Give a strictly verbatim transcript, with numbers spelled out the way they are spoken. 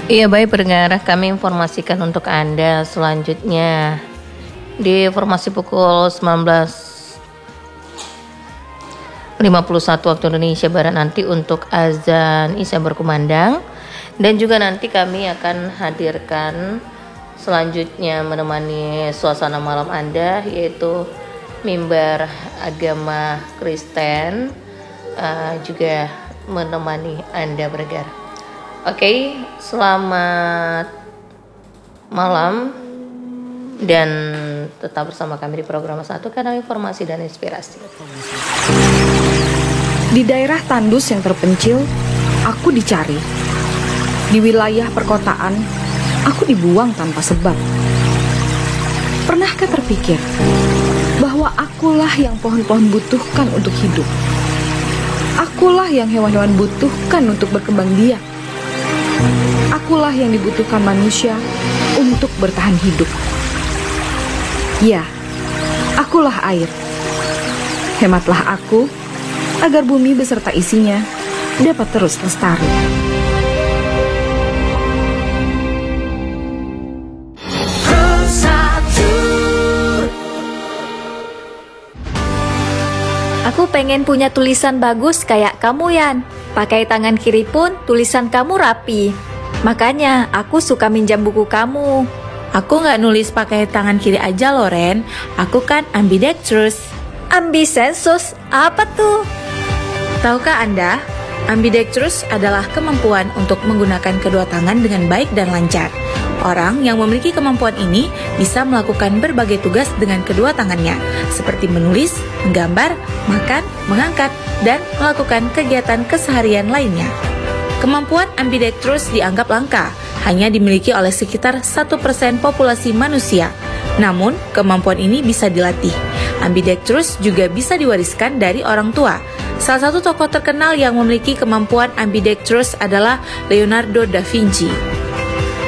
Iya baik pendengar, kami informasikan untuk Anda selanjutnya di informasi pukul sembilan belas lima puluh satu waktu Indonesia Barat nanti untuk azan Isya berkumandang, dan juga nanti kami akan hadirkan selanjutnya menemani suasana malam Anda yaitu mimbar agama Kristen uh, juga menemani Anda bergerak. Oke, okay, selamat malam dan tetap bersama kami di program satu Kanal Informasi dan Inspirasi. Di daerah tandus yang terpencil, aku dicari. Di wilayah perkotaan, aku dibuang tanpa sebab. Pernahkah terpikir bahwa akulah yang pohon-pohon butuhkan untuk hidup? Akulah yang hewan-hewan butuhkan untuk berkembang biak. Akulah yang dibutuhkan manusia untuk bertahan hidup. Ya, akulah air. Hematlah aku agar bumi beserta isinya dapat terus lestari. Aku pengen punya tulisan bagus kayak kamu, Yan. Pakai tangan kiri pun tulisan kamu rapi. Makanya aku suka minjam buku kamu. Aku nggak nulis pakai tangan kiri aja loh, Ren. Aku kan ambidextrous. Ambisensus? Apa tuh? Tahukah Anda? Ambidextrous adalah kemampuan untuk menggunakan kedua tangan dengan baik dan lancar. Orang yang memiliki kemampuan ini bisa melakukan berbagai tugas dengan kedua tangannya, seperti menulis, menggambar, makan, mengangkat, dan melakukan kegiatan keseharian lainnya. Kemampuan ambidextrous dianggap langka, hanya dimiliki oleh sekitar satu persen populasi manusia. Namun, kemampuan ini bisa dilatih. Ambidextrous juga bisa diwariskan dari orang tua. Salah satu tokoh terkenal yang memiliki kemampuan ambidextrous adalah Leonardo da Vinci.